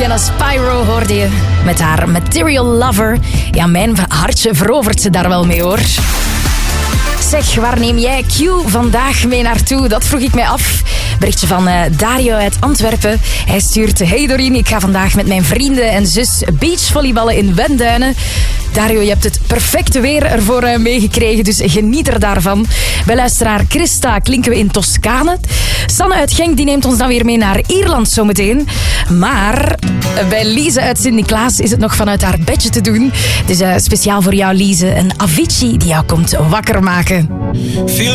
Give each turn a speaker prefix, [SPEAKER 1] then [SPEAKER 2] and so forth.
[SPEAKER 1] Sienna Spyro hoorde je met haar Material Lover. Ja, mijn hartje verovert ze daar wel mee, hoor. Zeg, waar neem jij Q vandaag mee naartoe? Dat vroeg ik mij af. Berichtje van Dario uit Antwerpen. Hij stuurt: hey Doreen, ik ga vandaag met mijn vrienden en zus beachvolleyballen in Wenduinen. Dario, je hebt het perfecte weer ervoor meegekregen, dus geniet er daarvan. Bij luisteraar Christa klinken we in Toscane. Sanne uit Genk die neemt ons dan weer mee naar Ierland zometeen. Maar bij Lise uit Sint-Niklaas is het nog vanuit haar bedje te doen. Dus speciaal voor jou, Lise, een Avicii die jou komt wakker maken.